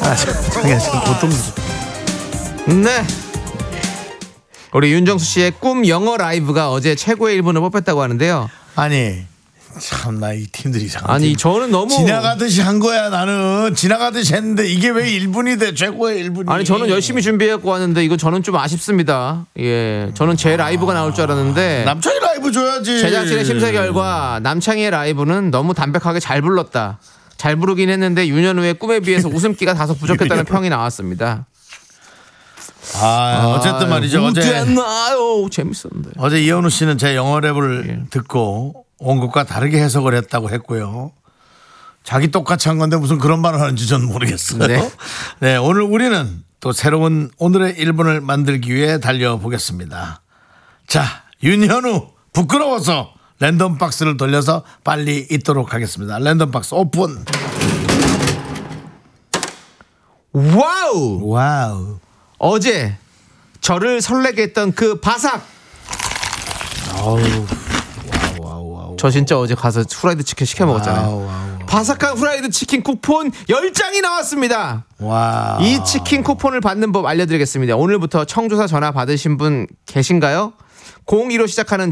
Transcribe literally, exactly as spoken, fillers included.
아, 당연히 고통스럽다. 네. 우리 윤정수 씨의 꿈 영어 라이브가 어제 최고의 일 분을 뽑혔다고 하는데요. 아니 참나 이 팀들이 이상한 아니 팀. 저는 너무 지나가듯이 한 거야. 나는 지나가듯이 했는데 이게 왜 일 분이 돼? 최고의 일 분이. 아니 저는 열심히 준비해갖고 왔는데 이거 저는 좀 아쉽습니다. 예, 저는 제 라이브가 나올 줄 알았는데 남창이 라이브 줘야지. 제작진의 심사 결과 남창희의 라이브는 너무 담백하게 잘 불렀다. 잘 부르긴 했는데 윤현우의 꿈에 비해서 웃음기가 다소 부족했다는 평이 나왔습니다. 아, 어쨌든 말이죠. 어제 됐나요? 재밌었는데. 어제 이현우 씨는 제 영어 랩을 예. 듣고 온 것과 다르게 해석을 했다고 했고요. 자기 똑같이 한 건데 무슨 그런 말을 하는지 저는 모르겠어요. 네. 네, 오늘 우리는 또 새로운 오늘의 일 분을 만들기 위해 달려보겠습니다. 자, 윤현우 부끄러워서 랜덤 박스를 돌려서 빨리 잊도록 하겠습니다. 랜덤 박스 오픈. 와우. 와우. 어제 저를 설레게 했던 그 바삭. 아우. 와우, 와우. 저 진짜 어제 가서 후라이드 치킨 시켜 먹었잖아요. 와우, 와우. 바삭한 후라이드 치킨 쿠폰 열 장이 나왔습니다. 와. 이 치킨 쿠폰을 받는 법 알려드리겠습니다. 오늘부터 청조사 전화 받으신 분 계신가요? 공이로 시작하는